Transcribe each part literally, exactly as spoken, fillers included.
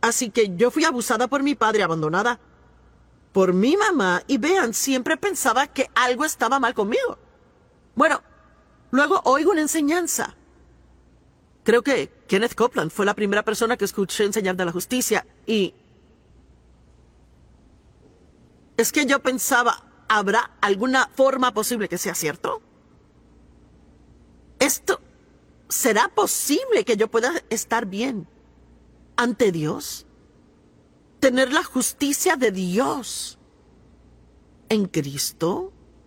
Así que yo fui abusada por mi padre, abandonada por mi mamá, y vean, siempre pensaba que algo estaba mal conmigo. Bueno, luego oigo una enseñanza. Creo que Kenneth Copeland fue la primera persona que escuché enseñar de la justicia, y es que yo pensaba, ¿habrá alguna forma posible que sea cierto? ¿Esto será posible que yo pueda estar bien ante Dios? ¿Tener la justicia de Dios en Cristo?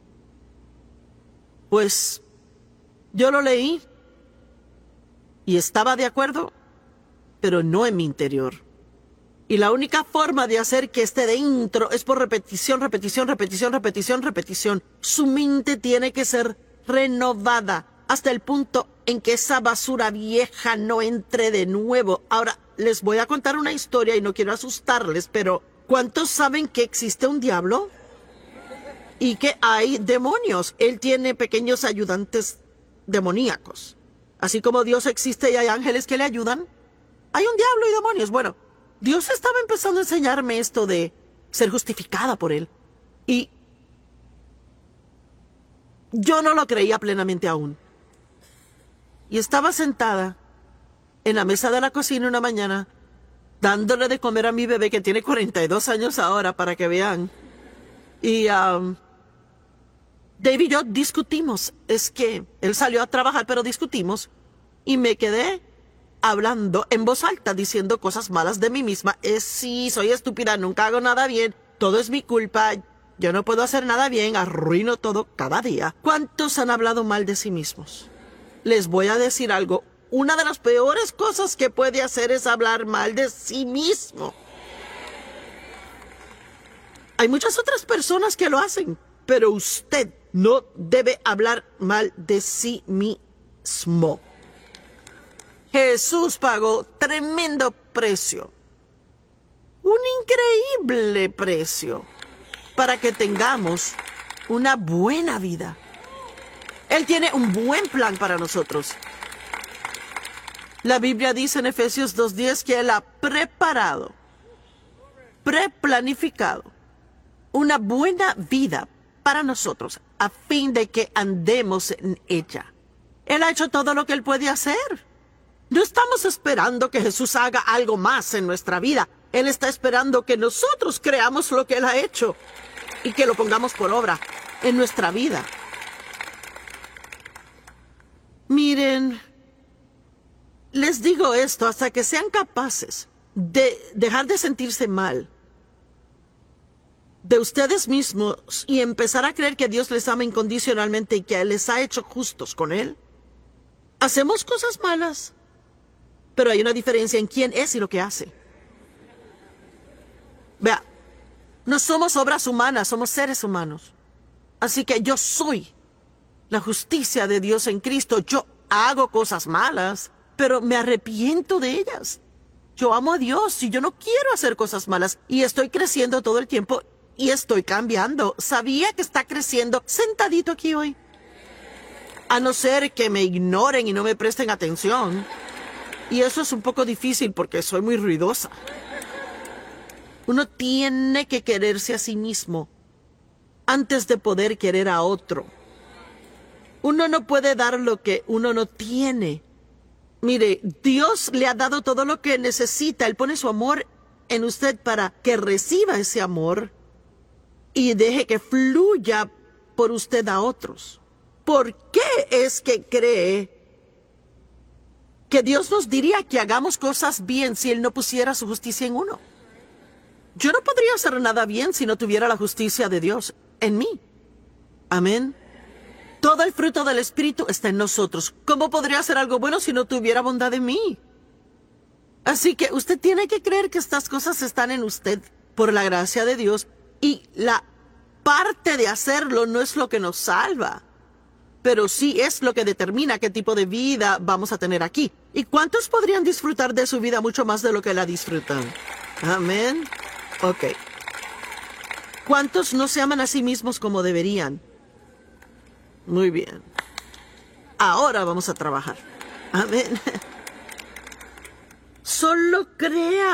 Pues yo lo leí y estaba de acuerdo, pero no en mi interior. Y la única forma de hacer que esté dentro es por repetición, repetición, repetición, repetición, repetición. Su mente tiene que ser renovada hasta el punto en que esa basura vieja no entre de nuevo. Ahora, les voy a contar una historia y no quiero asustarles, pero ¿cuántos saben que existe un diablo? Y que hay demonios. Él tiene pequeños ayudantes demoníacos. Así como Dios existe y hay ángeles que le ayudan, hay un diablo y demonios. Bueno, Dios estaba empezando a enseñarme esto de ser justificada por Él. Y yo no lo creía plenamente aún. Y estaba sentada en la mesa de la cocina una mañana, dándole de comer a mi bebé, que tiene cuarenta y dos años ahora, para que vean. Y um, Dave y yo discutimos. Es que él salió a trabajar, pero discutimos. Y me quedé hablando en voz alta, diciendo cosas malas de mí misma. Es sí, soy estúpida, nunca hago nada bien, todo es mi culpa, yo no puedo hacer nada bien, arruino todo cada día. ¿Cuántos han hablado mal de sí mismos? Les voy a decir algo. Una de las peores cosas que puede hacer es hablar mal de sí mismo. Hay muchas otras personas que lo hacen, pero usted no debe hablar mal de sí mismo. Jesús pagó tremendo precio, un increíble precio, para que tengamos una buena vida. Él tiene un buen plan para nosotros. La Biblia dice en Efesios dos diez que Él ha preparado, preplanificado una buena vida para nosotros, a fin de que andemos en ella. Él ha hecho todo lo que Él puede hacer. No estamos esperando que Jesús haga algo más en nuestra vida. Él está esperando que nosotros creamos lo que Él ha hecho y que lo pongamos por obra en nuestra vida. Miren, les digo esto hasta que sean capaces de dejar de sentirse mal de ustedes mismos y empezar a creer que Dios les ama incondicionalmente y que Él les ha hecho justos con Él. Hacemos cosas malas, pero hay una diferencia en quién es y lo que hace. Vea, no somos obras humanas, somos seres humanos. Así que yo soy la justicia de Dios en Cristo. Yo hago cosas malas, pero me arrepiento de ellas. Yo amo a Dios y yo no quiero hacer cosas malas. Y estoy creciendo todo el tiempo y estoy cambiando. ¿Sabía que está creciendo sentadito aquí hoy? A no ser que me ignoren y no me presten atención. Y eso es un poco difícil porque soy muy ruidosa. Uno tiene que quererse a sí mismo antes de poder querer a otro. Uno no puede dar lo que uno no tiene. Mire, Dios le ha dado todo lo que necesita. Él pone su amor en usted para que reciba ese amor y deje que fluya por usted a otros. ¿Por qué es que cree que Dios nos diría que hagamos cosas bien si Él no pusiera su justicia en uno? Yo no podría hacer nada bien si no tuviera la justicia de Dios en mí. Amén. Todo el fruto del Espíritu está en nosotros. ¿Cómo podría hacer algo bueno si no tuviera bondad en mí? Así que usted tiene que creer que estas cosas están en usted por la gracia de Dios. Y la parte de hacerlo no es lo que nos salva, pero sí es lo que determina qué tipo de vida vamos a tener aquí. ¿Y cuántos podrían disfrutar de su vida mucho más de lo que la disfrutan? Amén. Ok. ¿Cuántos no se aman a sí mismos como deberían? Muy bien. Ahora vamos a trabajar. Amén. Solo crea